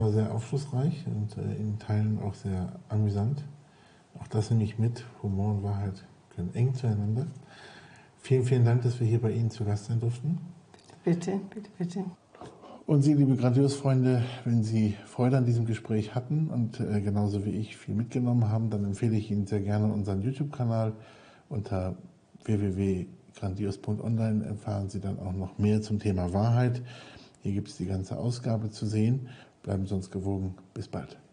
War sehr aufschlussreich und in Teilen auch sehr amüsant. Auch das nehme ich mit. Humor und Wahrheit gehören eng zueinander. Vielen, vielen Dank, dass wir hier bei Ihnen zu Gast sein durften. Bitte, bitte, bitte. Und Sie, liebe Grandios-Freunde, wenn Sie Freude an diesem Gespräch hatten und genauso wie ich viel mitgenommen haben, dann empfehle ich Ihnen sehr gerne unseren YouTube-Kanal. Unter www.grandios.online erfahren Sie dann auch noch mehr zum Thema Wahrheit. Hier gibt es die ganze Ausgabe zu sehen. Bleiben Sie uns gewogen. Bis bald.